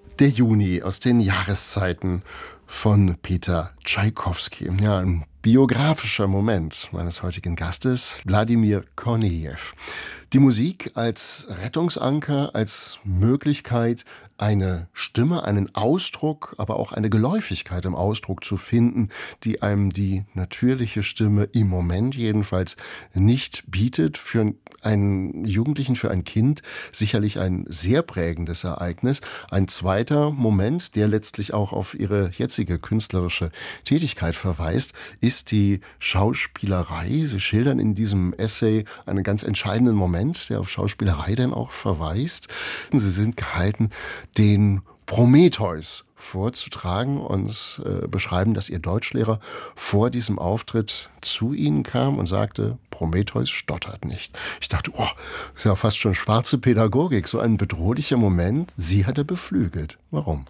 Der Juni aus den Jahreszeiten von Peter Tschaikowski. Ja, ein biografischer Moment meines heutigen Gastes, Wladimir Kornejew. Die Musik als Rettungsanker, als Möglichkeit, eine Stimme, einen Ausdruck, aber auch eine Geläufigkeit im Ausdruck zu finden, die einem die natürliche Stimme im Moment jedenfalls nicht bietet. Für einen Jugendlichen, für ein Kind sicherlich ein sehr prägendes Ereignis. Ein zweiter Moment, der letztlich auch auf ihre jetzige künstlerische Tätigkeit verweist, ist die Schauspielerei. Sie schildern in diesem Essay einen ganz entscheidenden Moment, der auf Schauspielerei dann auch verweist. Sie sind gehalten, den Prometheus vorzutragen und beschreiben, dass ihr Deutschlehrer vor diesem Auftritt zu ihnen kam und sagte, Prometheus stottert nicht. Ich dachte, oh, ist ja fast schon schwarze Pädagogik, so ein bedrohlicher Moment. Sie hat er beflügelt. Warum?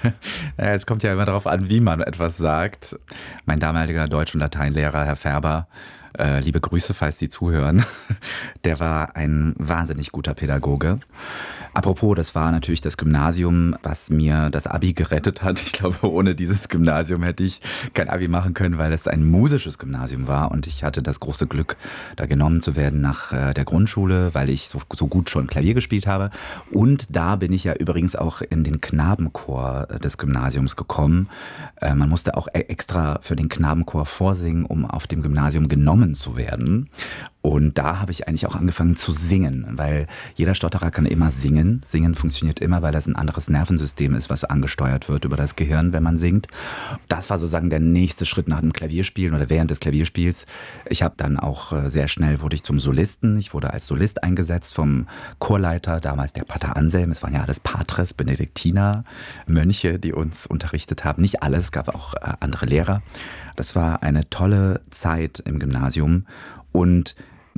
Naja, es kommt ja immer darauf an, wie man etwas sagt. Mein damaliger Deutsch- und Lateinlehrer, Herr Färber, liebe Grüße, falls Sie zuhören, der war ein wahnsinnig guter Pädagoge. Apropos, das war natürlich das Gymnasium, was mir das Abi gerettet hat. Ich glaube, ohne dieses Gymnasium hätte ich kein Abi machen können, weil es ein musisches Gymnasium war. Und ich hatte das große Glück, da genommen zu werden nach der Grundschule, weil ich so gut schon Klavier gespielt habe. Und da bin ich ja übrigens auch in den Knabenchor des Gymnasiums gekommen. Man musste auch extra für den Knabenchor vorsingen, um auf dem Gymnasium genommen zu werden. Und da habe ich eigentlich auch angefangen zu singen, weil jeder Stotterer kann immer singen. Singen funktioniert immer, weil das ein anderes Nervensystem ist, was angesteuert wird über das Gehirn, wenn man singt. Das war sozusagen der nächste Schritt nach dem Klavierspielen oder während des Klavierspiels. Ich habe dann auch sehr schnell wurde ich zum Solisten. Ich wurde als Solist eingesetzt vom Chorleiter, damals der Pater Anselm. Es waren ja alles Patres, Benediktiner, Mönche, die uns unterrichtet haben. Nicht alles, es gab auch andere Lehrer. Das war eine tolle Zeit im Gymnasium und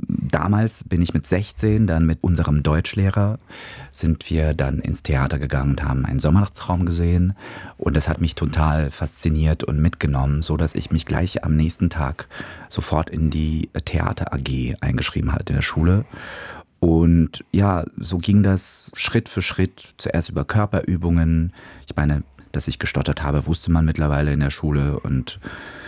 damals bin ich mit 16 dann mit unserem Deutschlehrer sind wir dann ins Theater gegangen und haben einen Sommernachtstraum gesehen und das hat mich total fasziniert und mitgenommen, so dass ich mich gleich am nächsten Tag sofort in die Theater AG eingeschrieben hatte in der Schule. Und ja, so ging das Schritt für Schritt, zuerst über Körperübungen. Ich meine, dass ich gestottert habe, wusste man mittlerweile in der Schule und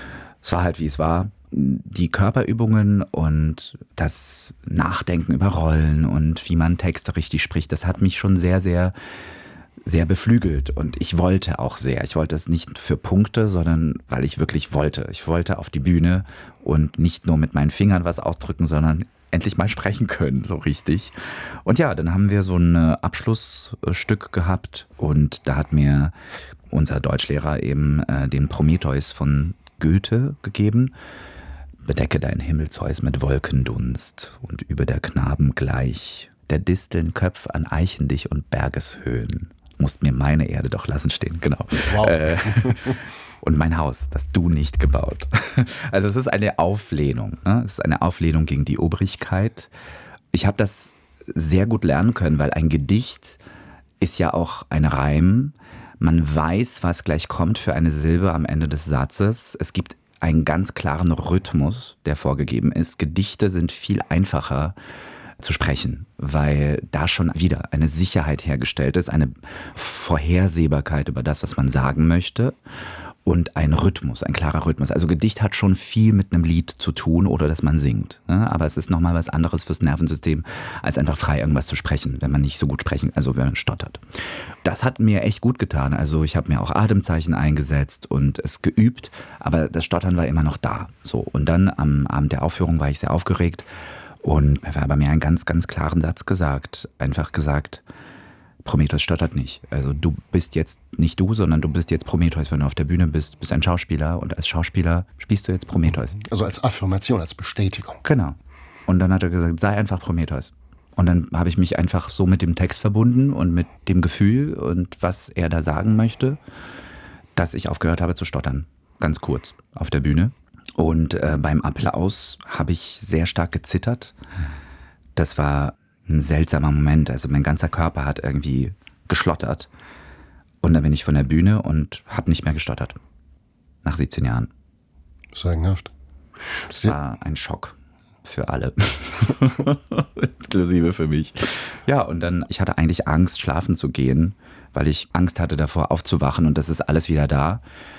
es war halt, wie es war. Die Körperübungen und das Nachdenken über Rollen und wie man Texte richtig spricht, das hat mich schon sehr, sehr, sehr beflügelt. Und ich wollte auch sehr. Ich wollte es nicht für Punkte, sondern weil ich wirklich wollte. Ich wollte auf die Bühne und nicht nur mit meinen Fingern was ausdrücken, sondern endlich mal sprechen können, so richtig. Und ja, dann haben wir so ein Abschlussstück gehabt und da hat mir unser Deutschlehrer eben den Prometheus von Goethe gegeben. Bedecke dein Himmelszeus mit Wolkendunst und über der Knaben gleich, der Disteln Köpf an Eichen dich und Bergeshöhen. Musst mir meine Erde doch lassen stehen, genau. Wow. Und mein Haus, das du nicht gebaut. Also es ist eine Auflehnung, ne? Es ist eine Auflehnung gegen die Obrigkeit. Ich habe das sehr gut lernen können, weil ein Gedicht ist ja auch ein Reim. Man weiß, was gleich kommt für eine Silbe am Ende des Satzes. Es gibt einen ganz klaren Rhythmus, der vorgegeben ist. Gedichte sind viel einfacher zu sprechen, weil da schon wieder eine Sicherheit hergestellt ist, eine Vorhersehbarkeit über das, was man sagen möchte und ein Rhythmus, ein klarer Rhythmus. Also Gedicht hat schon viel mit einem Lied zu tun oder dass man singt. Aber es ist nochmal was anderes fürs Nervensystem, als einfach frei irgendwas zu sprechen, wenn man nicht so gut sprechen, also wenn man stottert. Das hat mir echt gut getan. Also ich habe mir auch Atemzeichen eingesetzt und es geübt, aber das Stottern war immer noch da. So. Und dann am Abend der Aufführung war ich sehr aufgeregt und er war bei mir einen ganz, ganz klaren Satz gesagt. Einfach gesagt, Prometheus stottert nicht. Also du bist jetzt nicht du, sondern du bist jetzt Prometheus, wenn du auf der Bühne bist, bist ein Schauspieler und als Schauspieler spielst du jetzt Prometheus. Also als Affirmation, als Bestätigung. Genau. Und dann hat er gesagt, sei einfach Prometheus. Und dann habe ich mich einfach so mit dem Text verbunden und mit dem Gefühl und was er da sagen möchte, dass ich aufgehört habe zu stottern. Ganz kurz auf der Bühne. Und beim Applaus habe ich sehr stark gezittert. Das war ein seltsamer Moment. Also mein ganzer Körper hat irgendwie geschlottert. Und dann bin ich von der Bühne und habe nicht mehr gestottert. Nach 17 Jahren. Sagenhaft. Das war ein Schock. für alle. Inklusive für mich. Ja, und dann, ich hatte eigentlich Angst, schlafen zu gehen, weil ich Angst hatte davor, aufzuwachen und das ist alles wieder da.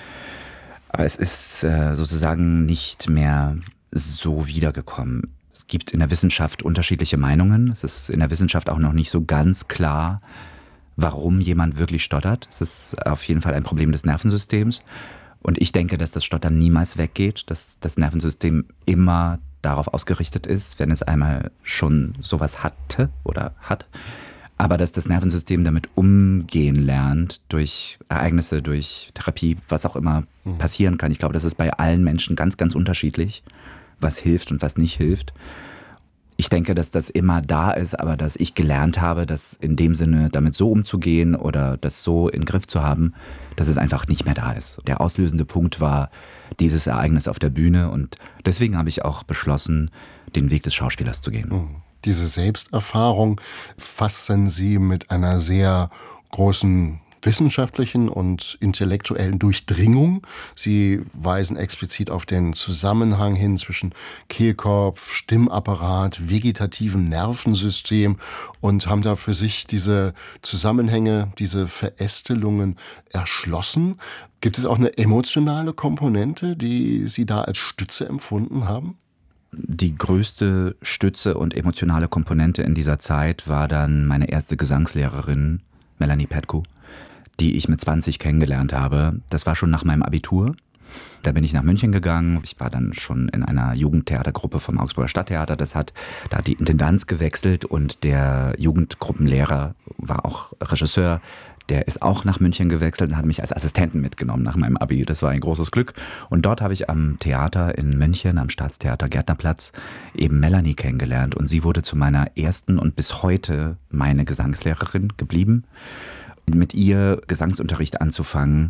Aber es ist sozusagen nicht mehr so wiedergekommen. Es gibt in der Wissenschaft unterschiedliche Meinungen. Es ist in der Wissenschaft auch noch nicht so ganz klar, warum jemand wirklich stottert. Es ist auf jeden Fall ein Problem des Nervensystems. Und ich denke, dass das Stottern niemals weggeht, dass das Nervensystem immer darauf ausgerichtet ist, wenn es einmal schon sowas hatte oder hat. Aber dass das Nervensystem damit umgehen lernt, durch Ereignisse, durch Therapie, was auch immer passieren kann. Ich glaube, das ist bei allen Menschen ganz, ganz unterschiedlich, was hilft und was nicht hilft. Ich denke, dass das immer da ist, aber dass ich gelernt habe, das in dem Sinne damit so umzugehen oder das so in den Griff zu haben, dass es einfach nicht mehr da ist. Der auslösende Punkt war dieses Ereignis auf der Bühne und deswegen habe ich auch beschlossen, den Weg des Schauspielers zu gehen. Diese Selbsterfahrung fassen Sie mit einer sehr großen wissenschaftlichen und intellektuellen Durchdringung. Sie weisen explizit auf den Zusammenhang hin zwischen Kehlkopf, Stimmapparat, vegetativem Nervensystem und haben da für sich diese Zusammenhänge, diese Verästelungen erschlossen. Gibt es auch eine emotionale Komponente, die Sie da als Stütze empfunden haben? Die größte Stütze und emotionale Komponente in dieser Zeit war dann meine erste Gesangslehrerin, Melanie Petko, die ich mit 20 kennengelernt habe. Das war schon nach meinem Abitur. Da bin ich nach München gegangen. Ich war dann schon in einer Jugendtheatergruppe vom Augsburger Stadttheater. Da hat die Intendanz gewechselt und der Jugendgruppenlehrer war auch Regisseur. Der ist auch nach München gewechselt und hat mich als Assistenten mitgenommen nach meinem Abi. Das war ein großes Glück. Und dort habe ich am Theater in München, am Staatstheater Gärtnerplatz, eben Melanie kennengelernt. Und sie wurde zu meiner ersten und bis heute meine Gesangslehrerin geblieben. Mit ihr Gesangsunterricht anzufangen,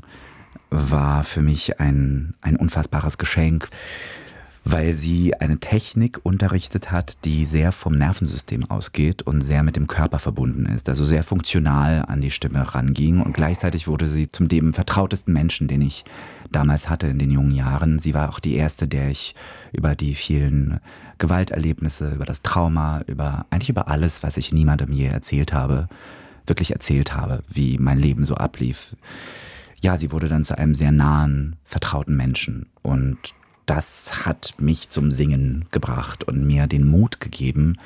war für mich ein unfassbares Geschenk, weil sie eine Technik unterrichtet hat, die sehr vom Nervensystem ausgeht und sehr mit dem Körper verbunden ist, also sehr funktional an die Stimme ranging und gleichzeitig wurde sie zum dem vertrautesten Menschen, den ich damals hatte in den jungen Jahren. Sie war auch die erste, der ich über die vielen Gewalterlebnisse, über das Trauma, eigentlich über alles, was ich niemandem je wirklich erzählt habe, wie mein Leben so ablief. Ja, sie wurde dann zu einem sehr nahen, vertrauten Menschen und das hat mich zum Singen gebracht und mir den Mut gegeben,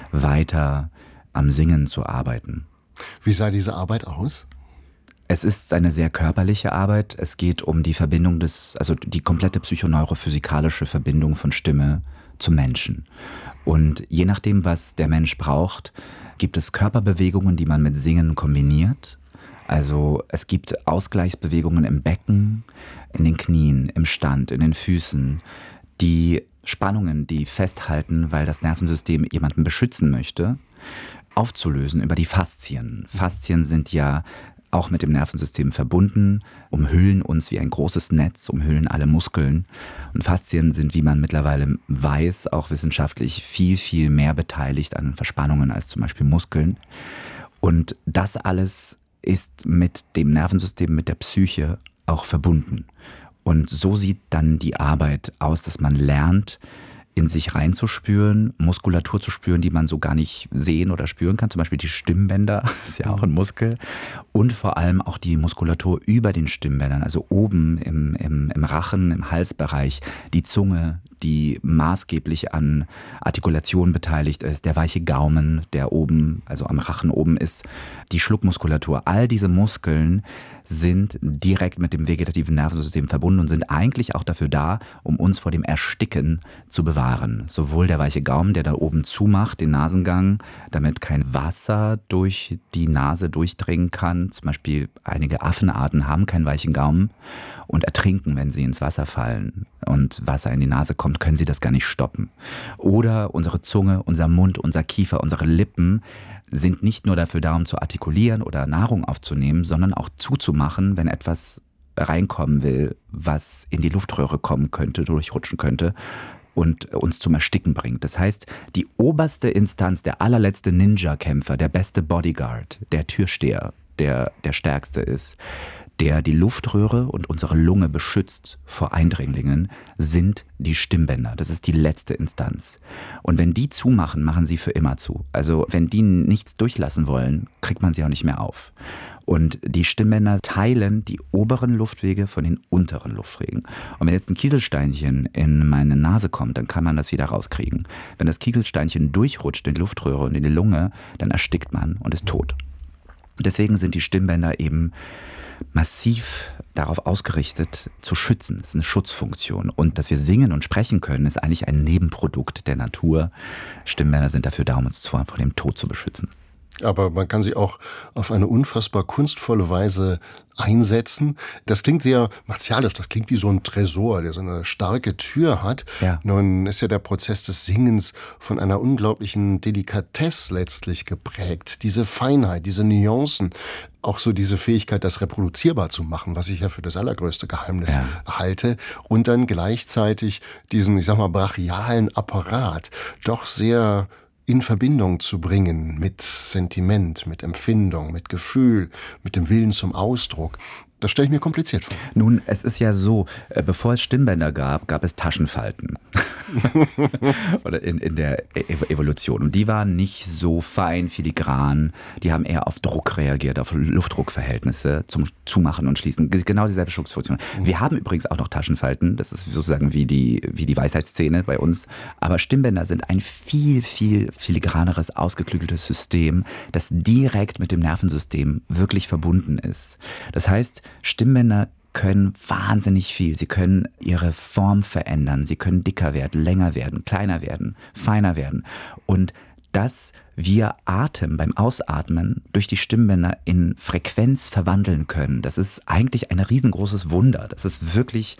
weiter am Singen zu arbeiten. Wie sah diese Arbeit aus? Es ist eine sehr körperliche Arbeit. Es geht um die Verbindung die komplette psychoneurophysikalische Verbindung von Stimme zum Menschen. Und je nachdem, was der Mensch braucht, gibt es Körperbewegungen, die man mit Singen kombiniert. Also es gibt Ausgleichsbewegungen im Becken, in den Knien, im Stand, in den Füßen, die Spannungen, die festhalten, weil das Nervensystem jemanden beschützen möchte, aufzulösen über die Faszien. Faszien sind ja auch mit dem Nervensystem verbunden, umhüllen uns wie ein großes Netz, umhüllen alle Muskeln. Und Faszien sind, wie man mittlerweile weiß, auch wissenschaftlich viel, viel mehr beteiligt an Verspannungen als zum Beispiel Muskeln. Und das alles ist mit dem Nervensystem, mit der Psyche auch verbunden. Und so sieht dann die Arbeit aus, dass man lernt, in sich reinzuspüren, Muskulatur zu spüren, die man so gar nicht sehen oder spüren kann. Zum Beispiel die Stimmbänder, das ist ja auch ein Muskel. Und vor allem auch die Muskulatur über den Stimmbändern, also oben im Rachen, im Halsbereich, die Zunge, die maßgeblich an Artikulation beteiligt ist, der weiche Gaumen, der oben, also am Rachen oben ist, die Schluckmuskulatur. All diese Muskeln sind direkt mit dem vegetativen Nervensystem verbunden und sind eigentlich auch dafür da, um uns vor dem Ersticken zu bewahren. Sowohl der weiche Gaumen, der da oben zumacht, den Nasengang, damit kein Wasser durch die Nase durchdringen kann. Zum Beispiel einige Affenarten haben keinen weichen Gaumen und ertrinken, wenn sie ins Wasser fallen und Wasser in die Nase kommt, können sie das gar nicht stoppen. Oder unsere Zunge, unser Mund, unser Kiefer, unsere Lippen sind nicht nur dafür da, um zu artikulieren oder Nahrung aufzunehmen, sondern auch zuzumachen, wenn etwas reinkommen will, was in die Luftröhre kommen könnte, durchrutschen könnte und uns zum Ersticken bringt. Das heißt, die oberste Instanz, der allerletzte Ninja-Kämpfer, der beste Bodyguard, der Türsteher, der stärkste ist, der die Luftröhre und unsere Lunge beschützt vor Eindringlingen, sind die Stimmbänder. Das ist die letzte Instanz. Und wenn die zumachen, machen sie für immer zu. Also wenn die nichts durchlassen wollen, kriegt man sie auch nicht mehr auf. Und die Stimmbänder teilen die oberen Luftwege von den unteren Luftwegen. Und wenn jetzt ein Kieselsteinchen in meine Nase kommt, dann kann man das wieder rauskriegen. Wenn das Kieselsteinchen durchrutscht in die Luftröhre und in die Lunge, dann erstickt man und ist tot. Deswegen sind die Stimmbänder eben massiv darauf ausgerichtet, zu schützen. Das ist eine Schutzfunktion. Und dass wir singen und sprechen können, ist eigentlich ein Nebenprodukt der Natur. Stimmbänder sind dafür da, um uns vor dem Tod zu beschützen. Aber man kann sie auch auf eine unfassbar kunstvolle Weise einsetzen. Das klingt sehr martialisch, das klingt wie so ein Tresor, der so eine starke Tür hat. Ja. Nun ist ja der Prozess des Singens von einer unglaublichen Delikatesse letztlich geprägt. Diese Feinheit, diese Nuancen, auch so diese Fähigkeit, das reproduzierbar zu machen, was ich ja für das allergrößte Geheimnis halte. Und dann gleichzeitig diesen, ich sag mal, brachialen Apparat doch sehr in Verbindung zu bringen mit Sentiment, mit Empfindung, mit Gefühl, mit dem Willen zum Ausdruck. Das stelle ich mir kompliziert vor. Nun, es ist ja so, bevor es Stimmbänder gab es Taschenfalten. Oder in der Evolution. Und die waren nicht so fein, filigran. Die haben eher auf Druck reagiert, auf Luftdruckverhältnisse zum Zumachen und Schließen. Genau dieselbe Schutzfunktion. Wir haben übrigens auch noch Taschenfalten. Das ist sozusagen wie die Weisheitszähne bei uns. Aber Stimmbänder sind ein viel, viel filigraneres, ausgeklügeltes System, das direkt mit dem Nervensystem wirklich verbunden ist. Das heißt, Stimmbänder können wahnsinnig viel. Sie können ihre Form verändern. Sie können dicker werden, länger werden, kleiner werden, feiner werden. Und dass wir Atem beim Ausatmen durch die Stimmbänder in Frequenz verwandeln können, das ist eigentlich ein riesengroßes Wunder. Das ist wirklich...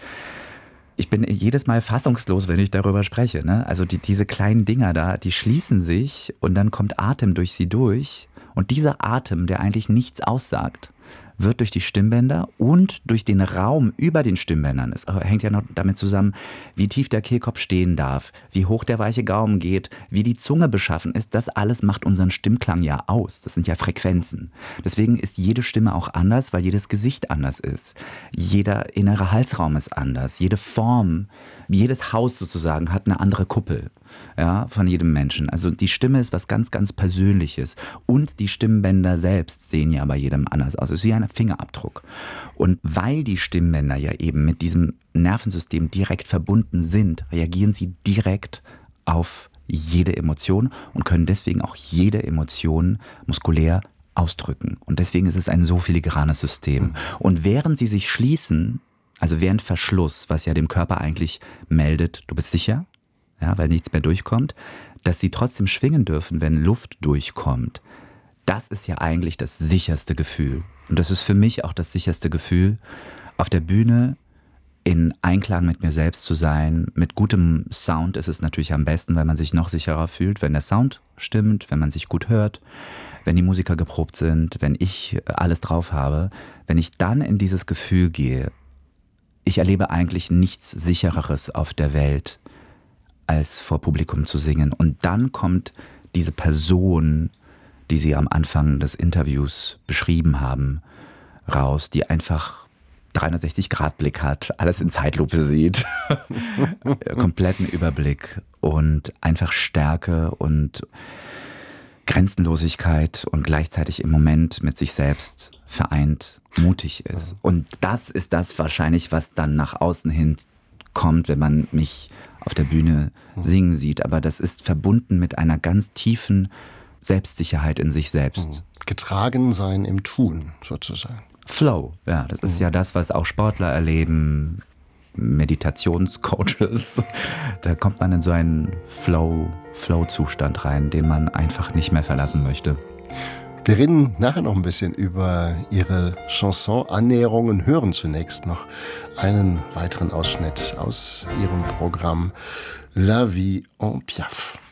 Ich bin jedes Mal fassungslos, wenn ich darüber spreche. Ne? Also diese kleinen Dinger da, die schließen sich und dann kommt Atem durch sie durch. Und dieser Atem, der eigentlich nichts aussagt, wird durch die Stimmbänder und durch den Raum über den Stimmbändern, es hängt ja noch damit zusammen, wie tief der Kehlkopf stehen darf, wie hoch der weiche Gaumen geht, wie die Zunge beschaffen ist, das alles macht unseren Stimmklang ja aus. Das sind ja Frequenzen. Deswegen ist jede Stimme auch anders, weil jedes Gesicht anders ist. Jeder innere Halsraum ist anders. Jede Form, jedes Haus sozusagen hat eine andere Kuppel, ja, von jedem Menschen. Also die Stimme ist was ganz, ganz Persönliches. Und die Stimmbänder selbst sehen ja bei jedem anders aus. Es ist wie ein Fingerabdruck. Und weil die Stimmbänder ja eben mit diesem Nervensystem direkt verbunden sind, reagieren sie direkt auf jede Emotion und können deswegen auch jede Emotion muskulär ausdrücken. Und deswegen ist es ein so filigranes System. Und während sie sich schließen, also während Verschluss, was ja dem Körper eigentlich meldet, du bist sicher, ja, weil nichts mehr durchkommt, dass sie trotzdem schwingen dürfen, wenn Luft durchkommt. Das ist ja eigentlich das sicherste Gefühl. Und das ist für mich auch das sicherste Gefühl, auf der Bühne in Einklang mit mir selbst zu sein. Mit gutem Sound ist es natürlich am besten, weil man sich noch sicherer fühlt, wenn der Sound stimmt, wenn man sich gut hört, wenn die Musiker geprobt sind, wenn ich alles drauf habe. Wenn ich dann in dieses Gefühl gehe, ich erlebe eigentlich nichts Sichereres auf der Welt, als vor Publikum zu singen. Und dann kommt diese Person, die Sie am Anfang des Interviews beschrieben haben, raus, die einfach 360-Grad-Blick hat, alles in Zeitlupe sieht, kompletten Überblick und einfach Stärke und Grenzenlosigkeit und gleichzeitig im Moment mit sich selbst vereint, mutig ist. Und das ist das wahrscheinlich, was dann nach außen hin kommt, wenn man mich auf der Bühne singen sieht. Aber das ist verbunden mit einer ganz tiefen Selbstsicherheit in sich selbst. Getragen sein im Tun, sozusagen. Flow, ja, das ist ja das, was auch Sportler erleben, Meditationscoaches. Da kommt man in so einen Flow-Zustand rein, den man einfach nicht mehr verlassen möchte. Wir reden nachher noch ein bisschen über Ihre Chanson-Annäherungen, hören zunächst noch einen weiteren Ausschnitt aus Ihrem Programm La Vie en Piaf.